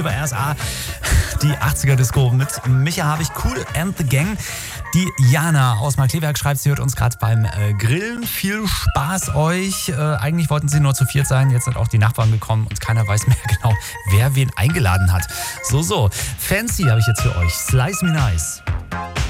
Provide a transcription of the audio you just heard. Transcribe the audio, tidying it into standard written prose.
hier bei RSA. Die 80er-Disco mit Micha Habich, Cool and the Gang. Die Jana aus Markleberg schreibt, sie hört uns gerade beim Grillen. Viel Spaß euch. Eigentlich wollten sie nur zu viert sein, jetzt sind auch die Nachbarn gekommen und keiner weiß mehr genau, wer wen eingeladen hat. So. Fancy habe ich jetzt für euch. Slice Me Nice.